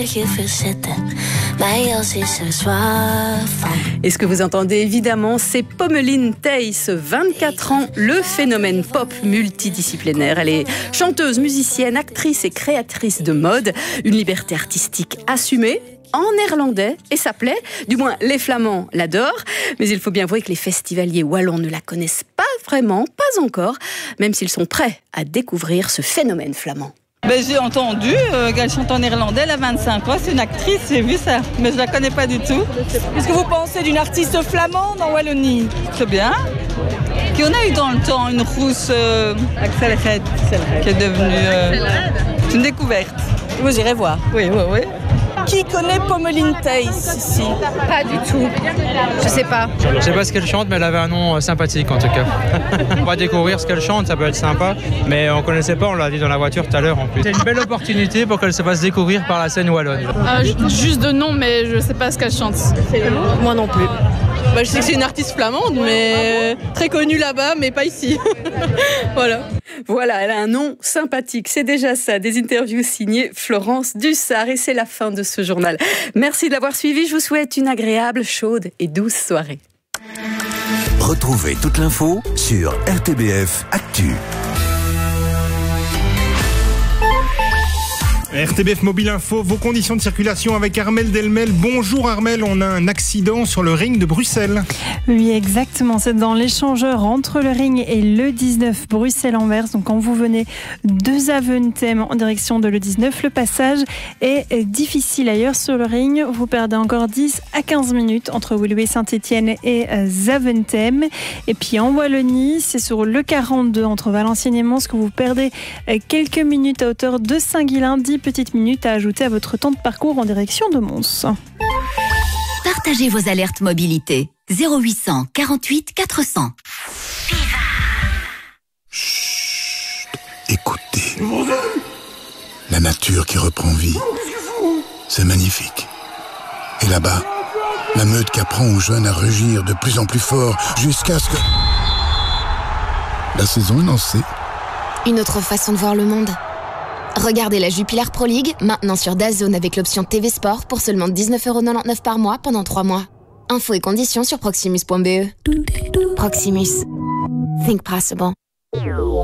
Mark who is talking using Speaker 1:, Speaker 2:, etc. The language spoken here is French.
Speaker 1: Et ce que vous entendez évidemment, c'est Pommeline Thijs, 24 ans, le phénomène pop multidisciplinaire. Elle est chanteuse, musicienne, actrice et créatrice de mode, une liberté artistique assumée en néerlandais, et ça plaît, du moins les Flamands l'adorent, mais il faut bien avouer que les festivaliers wallons ne la connaissent pas vraiment, pas encore, même s'ils sont prêts à découvrir ce phénomène flamand.
Speaker 2: J'ai entendu qu'elle chante en néerlandais, elle a 25 ans, c'est une actrice, j'ai vu ça, mais je la connais pas du tout.
Speaker 3: Qu'est-ce que vous pensez d'une artiste flamande en Wallonie?
Speaker 2: C'est bien. Qu'on a eu dans le temps une rousse Axel Red, qui est devenue une découverte.
Speaker 3: Vous irez voir.
Speaker 2: Oui.
Speaker 3: Qui connaît Pommeline Thijs ici?
Speaker 4: Pas du tout. Je sais pas.
Speaker 5: Je sais pas ce qu'elle chante, mais elle avait un nom sympathique en tout cas. On va découvrir ce qu'elle chante, ça peut être sympa. Mais on connaissait pas, on l'a dit dans la voiture tout à l'heure en plus. C'est une belle opportunité pour qu'elle se fasse découvrir par la scène wallonne.
Speaker 4: Juste de nom, mais je sais pas ce qu'elle chante.
Speaker 3: Moi non plus. Je sais que c'est une artiste flamande, mais très connue là-bas, mais pas ici.
Speaker 1: Voilà, elle a un nom sympathique, c'est déjà ça. Des interviews signées Florence Dussart, et c'est la fin de ce journal. Merci de l'avoir suivi, je vous souhaite une agréable, chaude et douce soirée.
Speaker 6: Retrouvez toute l'info sur RTBF Actu.
Speaker 7: RTBF Mobile Info, vos conditions de circulation avec Armelle Delmel. Bonjour Armelle, on a un accident sur le ring de Bruxelles.
Speaker 8: Oui, exactement, c'est dans l'échangeur entre le ring et le 19 Bruxelles-Anvers. Donc quand vous venez de Zaventem en direction de le 19, le passage est difficile. Ailleurs sur le ring, vous perdez encore 10 à 15 minutes entre Woluwe Saint-Étienne et Zaventem. Et puis en Wallonie, c'est sur le 42 entre Valenciennes et Mons que vous perdez quelques minutes à hauteur de Saint-Guilain. 10 petites minutes à ajouter à votre temps de parcours en direction de Mons.
Speaker 9: Partagez vos alertes mobilité. 0800 48 400.
Speaker 6: Chut, écoutez. La nature qui reprend vie. C'est magnifique. Et là-bas, la meute qui apprend aux jeunes à rugir de plus en plus fort jusqu'à ce que... La saison est lancée.
Speaker 10: Une autre façon de voir le monde. Regardez la Jupiler Pro League, maintenant sur DAZN avec l'option TV Sport pour seulement 19,99€ par mois pendant 3 mois. Infos et conditions sur proximus.be. Proximus. Think possible.